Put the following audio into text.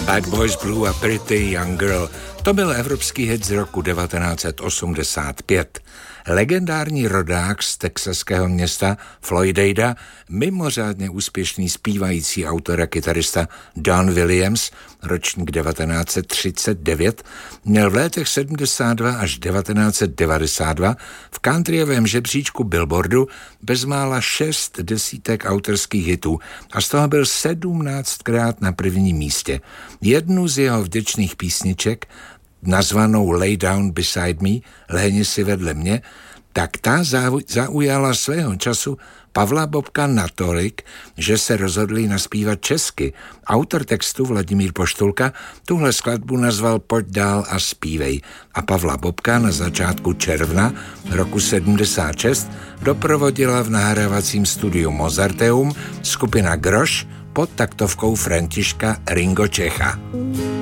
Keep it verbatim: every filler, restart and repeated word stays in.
Bad Boys Blue a Pretty Young Girl. To byl evropský hit z roku devatenáct set osmdesát pět. Legendární rodák z texaského města Floydada, mimořádně úspěšný zpívající autor a kytarista Don Williams, ročník devatenáct set třicet devět, měl v letech sedmdesát dva až devatenáct set devadesát dva v countryovém žebříčku Billboardu bezmála šest desítek autorských hitů a z toho byl sedmnáctkrát na prvním místě. Jednu z jeho vděčných písniček, nazvanou Lay Down Beside Me, lehni si vedle mě, tak ta zaujala svého času Pavla Bobka natolik, že se rozhodli naspívat česky. Autor textu Vladimír Poštulka tuhle skladbu nazval Pojď dál a zpívej a Pavla Bobka na začátku června roku sedmdesát šest doprovodila v nahrávacím studiu Mozarteum skupina Groš pod taktovkou Františka Ringo Čecha.